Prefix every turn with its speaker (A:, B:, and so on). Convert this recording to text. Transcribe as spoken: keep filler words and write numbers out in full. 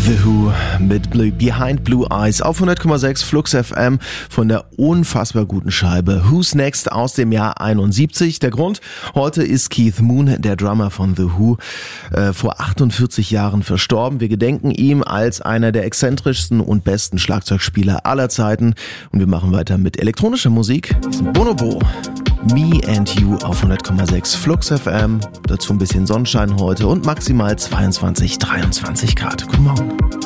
A: The Who mit Blue, Behind Blue Eyes auf hundert Komma sechs Flux F M von der unfassbar guten Scheibe Who's Next aus dem Jahr einundsiebzig. Der Grund, heute ist Keith Moon, der Drummer von The Who, äh, vor achtundvierzig Jahren verstorben. Wir gedenken ihm als einer der exzentrischsten und besten Schlagzeugspieler aller Zeiten. Und wir machen weiter mit elektronischer Musik. Bonobo, Me and You auf hundert Komma sechs Flux F M. Dazu ein bisschen Sonnenschein heute und maximal zweiundzwanzig, dreiundzwanzig Grad. Guten Morgen.